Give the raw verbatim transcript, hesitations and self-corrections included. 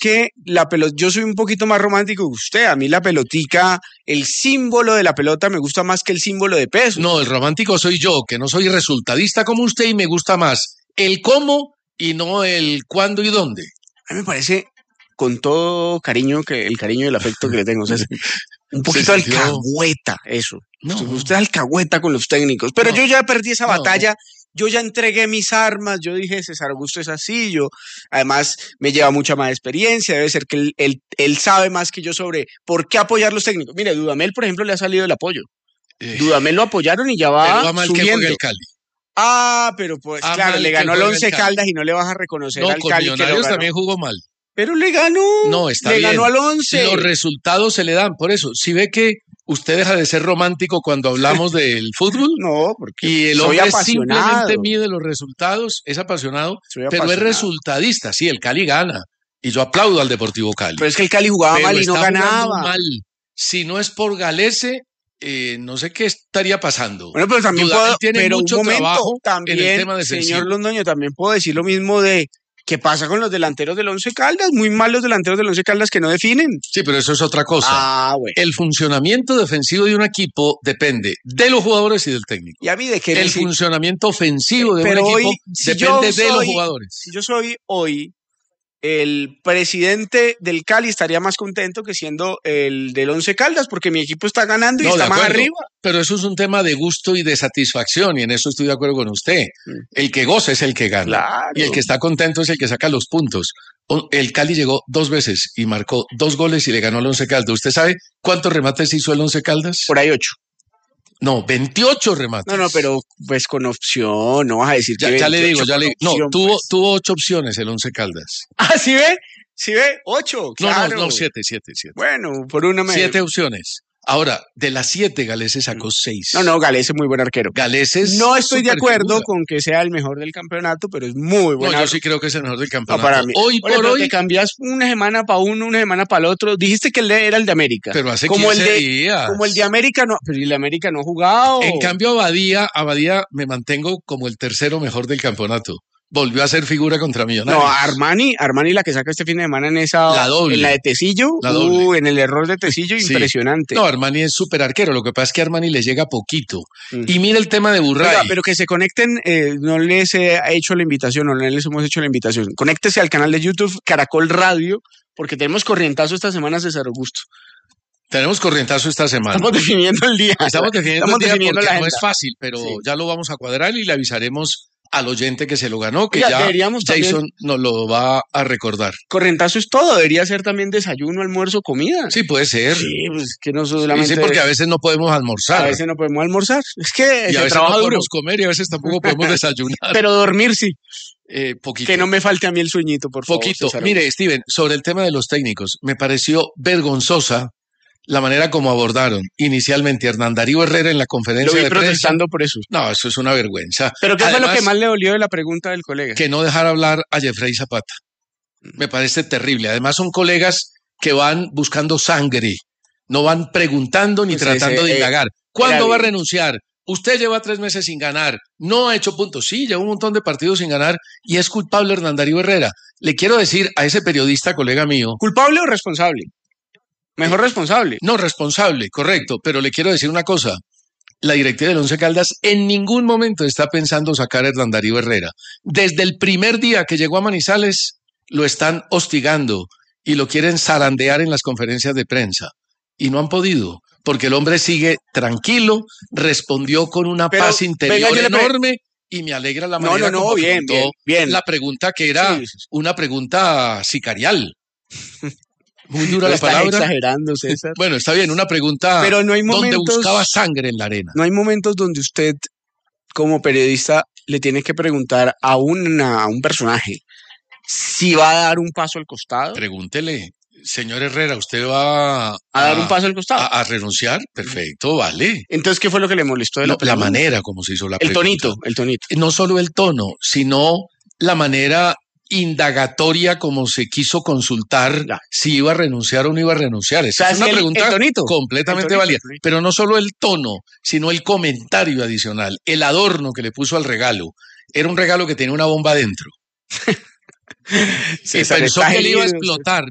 que la pelota, yo soy un poquito más romántico que usted. A mí la pelotica, el símbolo de la pelota me gusta más que el símbolo de peso. No, el romántico soy yo, que no soy resultadista como usted y me gusta más el cómo y no el cuándo y dónde. A mí me parece, con todo cariño, que el cariño y el afecto que le tengo, o sea, es un poquito sintió... alcahueta eso. No. Usted, usted es alcahueta con los técnicos, pero no. yo ya perdí esa no. batalla. Yo ya entregué mis armas, yo dije, César Augusto es así, yo además me lleva mucha más experiencia, debe ser que él, él, él sabe más que yo sobre por qué apoyar los técnicos. Mire, Dudamel, por ejemplo, le ha salido el apoyo. Eh, Dudamel lo apoyaron y ya va pero va mal subiendo. Que juegue el Cali. Ah, pero pues ah, claro, le ganó al Once Caldas y no le vas a reconocer no, al Cali que lo ganó. También jugó mal. Pero le ganó. No, está le bien. Le ganó al Once. Los resultados se le dan, por eso. Si ve que usted deja de ser romántico cuando hablamos del fútbol. No, porque y el soy hombre apasionado. Simplemente mide los resultados, es apasionado, soy pero apasionado. es resultadista. Sí, el Cali gana. Y yo aplaudo al Deportivo Cali. Pero es que el Cali jugaba pero mal y no ganaba. Mal. Si no es por Galese, eh, no sé qué estaría pasando. Bueno, pero también puedo, tiene pero mucho un momento, trabajo también, en el tema defensivo. Señor Londoño, también puedo decir lo mismo de ¿qué pasa con los delanteros del Once Caldas? Muy mal los delanteros del Once Caldas que no definen. Sí, pero eso es otra cosa. Ah, bueno. El funcionamiento defensivo de un equipo depende de los jugadores y del técnico. ¿Y a mí de qué? El decir? funcionamiento ofensivo de pero un equipo hoy, si depende soy, de los jugadores. Si yo soy hoy el presidente del Cali, estaría más contento que siendo el del Once Caldas, porque mi equipo está ganando y no, está más arriba. Pero eso es un tema de gusto y de satisfacción, y en eso estoy de acuerdo con usted. Mm. El que goza es el que gana. Claro. Y el que está contento es el que saca los puntos. El Cali llegó dos veces y marcó dos goles y le ganó al Once Caldas. ¿Usted sabe cuántos remates hizo el Once Caldas? Por ahí ocho. No, veintiocho remates. No, no, pero pues con opción, no vas a decir ya, que ya le digo, ya le digo. No, opción, tuvo, pues. tuvo ocho opciones el Once Caldas. Ah, ¿sí ve? ¿Sí ve? Ocho, claro. No, no, no, siete, siete, siete. Bueno, por una me... Siete opciones. Ahora, de las siete, Galese sacó seis. No, no, Galese es muy buen arquero. Galese es No estoy de acuerdo figura. con que sea el mejor del campeonato, pero es muy buen No, arquero. yo sí creo que es el mejor del campeonato. No, para mí. Hoy Oye, por pero hoy... te cambias una semana para uno, una semana para el otro. Dijiste que él era el de América. Pero hace como quince el de, días. Como el de América, no. Pero el de América no ha jugado. En cambio, Abadía, Abadía me mantengo como el tercero mejor del campeonato. Volvió a ser figura contra Millonarios. No, Armani, Armani la que saca este fin de semana en esa... La doble. En la de Tecillo. La doble. Uh, en el error de Tecillo, sí. Impresionante. No, Armani es súper arquero. Lo que pasa es que a Armani le llega poquito. Mm. Y mira el tema de Burray. Oiga, pero que se conecten, eh, no les he hecho la invitación, no les hemos hecho la invitación. Conéctese al canal de YouTube Caracol Radio, porque tenemos corrientazo esta semana, César Augusto. Tenemos corrientazo esta semana. Estamos definiendo el día. Estamos definiendo Estamos el día definiendo porque la no es fácil, pero sí. Ya lo vamos a cuadrar y le avisaremos al oyente que se lo ganó, que Oiga, ya Jason también... nos lo va a recordar. Corrientazo es todo, debería ser también desayuno, almuerzo, comida. Sí, puede ser. Sí, pues que no solamente... Sí, sí, porque a veces no podemos almorzar. A veces no podemos almorzar. Es que y se a veces trabaja no duro. podemos comer y a veces tampoco podemos desayunar. Pero dormir sí. Eh, poquito. Que no me falte a mí el sueñito, por favor. Poquito. César. Mire, Steven, sobre el tema de los técnicos, me pareció vergonzosa la manera como abordaron inicialmente a Hernán Darío Herrera en la conferencia Lo vi de prensa. protestando por eso. No, eso es una vergüenza. ¿Pero qué Además, fue lo que más le dolió de la pregunta del colega? Que no dejar hablar a Jeffrey Zapata. Me parece terrible. Además son colegas que van buscando sangre, no van preguntando ni pues tratando ese, de indagar. Eh, ¿Cuándo va a renunciar? Usted lleva tres meses sin ganar, no ha hecho puntos. Sí, lleva un montón de partidos sin ganar y es culpable Hernán Darío Herrera. Le quiero decir a ese periodista, colega mío. ¿Culpable o responsable? Mejor eh, responsable. No, responsable, correcto. Pero le quiero decir una cosa. La directiva del Once Caldas en ningún momento está pensando sacar a Hernán Darío Herrera. Desde el primer día que llegó a Manizales, lo están hostigando y lo quieren zarandear en las conferencias de prensa. Y no han podido, porque el hombre sigue tranquilo, respondió con una Pero, paz interior venga, enorme y me alegra la manera no, no, no, como bien, bien, bien. la pregunta que era sí, sí, sí. una pregunta sicarial. Muy dura no la palabra. Estás exagerando, César. Bueno, está bien, una pregunta Pero no hay momentos, donde buscaba sangre en la arena. No hay momentos donde usted, como periodista, le tiene que preguntar a, una, a un personaje si va a dar un paso al costado. Pregúntele. Señor Herrera, ¿usted va a, a dar un paso al costado? A, a renunciar? Perfecto, vale. Entonces, ¿qué fue lo que le molestó de la no, La manera como se hizo la el pregunta. El tonito, el tonito. No solo el tono, sino la manera indagatoria como se quiso consultar ya. si iba a renunciar o no iba a renunciar. Esa o sea, es una el, pregunta el tonito, completamente el tonito, válida. Pero no solo el tono, sino el comentario adicional, el adorno que le puso al regalo. Era un regalo que tenía una bomba dentro. Se pensó que le iba a explotar,